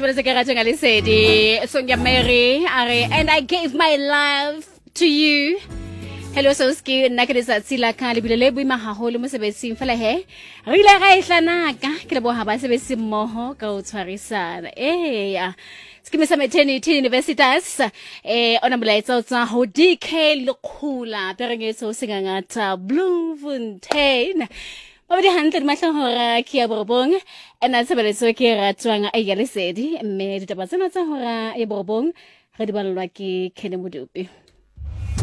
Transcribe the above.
Sonia Mary, and I gave my love to you. Hello Soski, nna ke letsatsi la ka le bile le boima haholo mo sebetsing fela he. Re ile ga ihlanaka ke le boha ba sebetsi mmoho ka o tshwarisana. Skime sa maternity universities ona molaetsa o tsa ho DK Lekgula perengetso singangata Bloemfontein. Ba di hantle di mahlang hora ke ya Borobong ena tshebeletso ke ratwang a ya lesedi mme ditaba tsena tsa hora e Borobong re di balwa ke Khene Modupi.